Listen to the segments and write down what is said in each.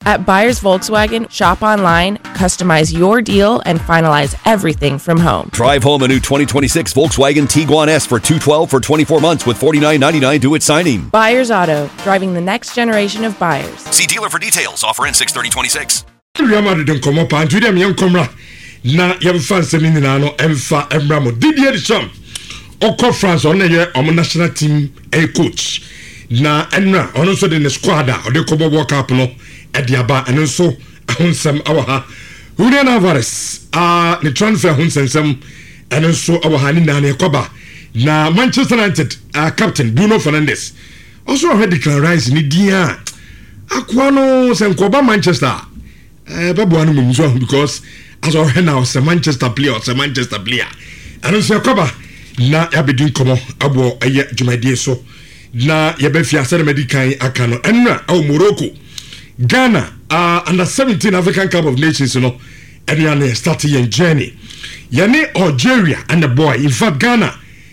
At Buyers Volkswagen, shop online, customize your deal, and finalize everything from home. Drive home a new 2026 Volkswagen Tiguan S for $212 for 24 months with $49.99 due at signing. Buyers Auto, driving the next generation of buyers. See dealer for details. Offer ends 6/30/26. Na yemfa nsemi nyina no emfa embramo Didier Deschamps okọ France on ye national team coach na enra ono so de squad a de ko World Cup no e de aba eno so ahonsam awaha Julian Alvarez ne transfer ahonsam eno so awaha ni na ekoba na Manchester United captain Bruno Fernandes also already declared ni dia akwa no senkoba Manchester babo anu munzo because as or now it's a Manchester player and so cover na yabedin komo abo eye dwumadie so na yabefia sare medikan akano enra o Morocco Ghana under 17 African Cup of Nations no and started your journey yani Algeria and the boy in fact Ghana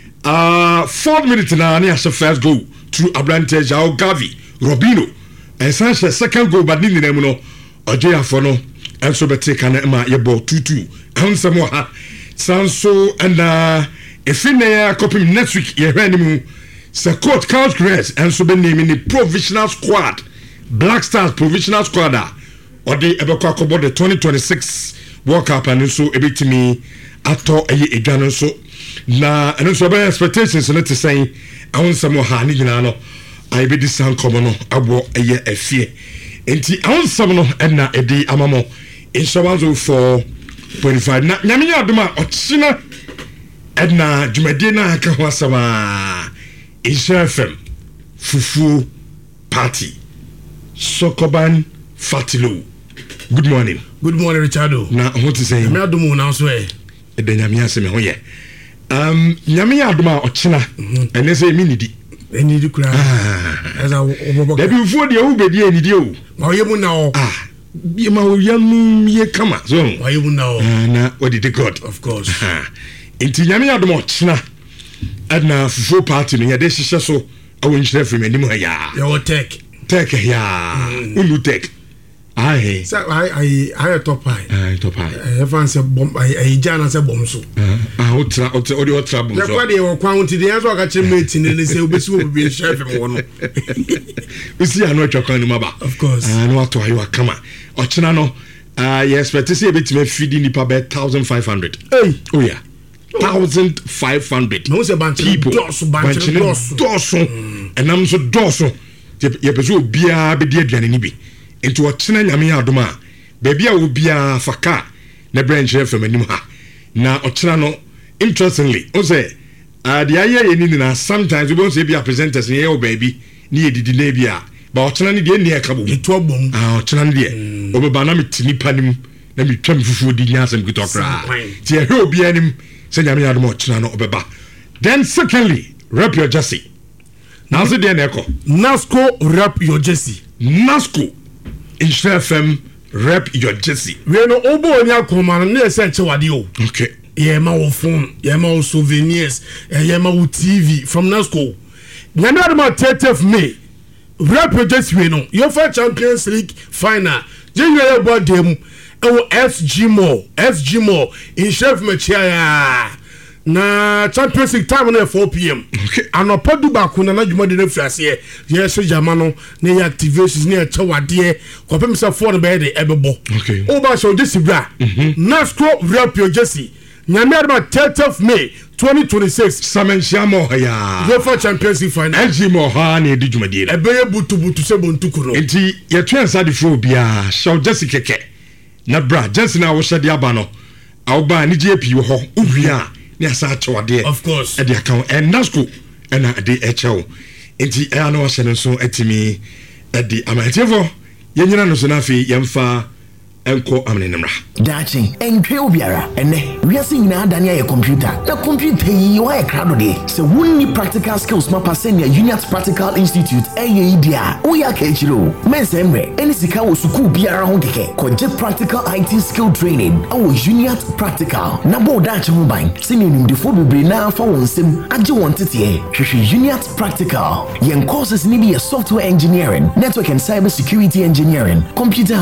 4 minutes na near the first goal through Abrante João Gavi Robinho and Sanchez second goal but ni name no Algeria for no and so better can ma ye ball 2-2 and some more sanso and if in there copy next week ye hwanimu sir coach Carlos Queiroz and so be naming the provisional squad Black Stars provisional squad or the ebekwa kobo the 2026 World Cup and so ebitimi ato eye egano so na and so be expectations no to say awon some more ha ni gina no I be this san komo no abo eye afie enti awon some no na edi amamo in Shabanzo for 25 na nyame adoma ochina edna dwumade na aka ho asama FM fufu party Sokoban Fatilo. Good morning Richardo na what to say me adomu na so ede nyame aseme ho ye nyame adoma ochina ene say mi nidi enidi kura as a oboboka da bi fu de wo bedi enidi o ma ye mu na o bi ma wo yam ye kama so ma ye mu na o na what did God of course inti nyame adoma ochina adna fufu party no ye de hihye so awo nhire frame anim ha ya your tech ya ulu tech I top high fancy bomb I jana say bomb so otra bomb so kwa dey wo kwan ti dey so ka che mate ni say obesi wo bi chef mo no we see anu atwa ni maba of course anu ato ayo akama ochina no you expect to see a bit me feed nipa be 1500 oh yeah 1500 no say people doso enam so doso ye bezo bia be di aduane ni bi enti ochina nyame adoma baby a wo bia faka na branch FM anim ha na ochina no interestingly o say the aye ni na sometimes we don't say be presenters ni e baby ni edidi na bia ba ochina ni de ni e ka bom eto bom ochina ni de obeba na metini panim na metwam fufu di nyasem kitokra ti e obi anim say nyame adoma ochina no obeba. Then secondly rep your jersey. Now say dey na eko Nasco rep your jersey. Nasco FM rep your jersey. We no obo oni akoma na say chewade o. Okay. Yeah, my phone, yeah, my souvenirs, yeah, my TV from Nasco. Nyame ma 30th May. Rep your jersey we no. UEFA Champions League final. January about them. SG Mall in Chef Machia. Na Champions League time na 4 p.m. Okay. Anopa du ba ko na dwuma de refiase ye so jamano na activations na chewade ko pem se for be de ebebo. Okay. O ba so jersey bra. Nasco rep your jersey. Nyame adama 30th May 2026 Samensiamo ya. UEFA Champions League final. SG Mall ha na edi dwumade na. Ebeye butu se bontukuro. Enti ye twen sa de fo bia show jersey keke. Na bra jersey na wo hyede aba no. Awba ni JP wo ho. Uwia of course at the account and Nasco and the HO enti I know send so etimi at the amatevo yenyina no so na fi yemfa enko amnenamra dachi enkwe obiara ene wiase nyina adania ye computer na computer yi wa e krado de se wonni practical skills ma pasenia Uniat Practical Institute dia o ya ka echiro mensemre eni sika wo suku biara ho keke koje practical IT skill training awo Uniat Practical na bo dachi ho ban sini nim defo bebre na fa wonsem age won tete hwehwe Uniat Practical yen courses ni bi software engineering, network and cyber security engineering, computer